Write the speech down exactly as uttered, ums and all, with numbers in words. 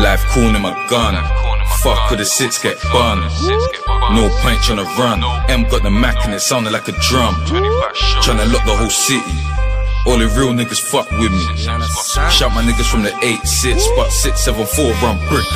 Life cool in my gun. Fuck with the six get bun. No point tryna run. M got the Mac and it sounded like a drum. Tryna lock the whole city. All the real niggas fuck with me. Shout my niggas from the eight six, but six seven four run brick.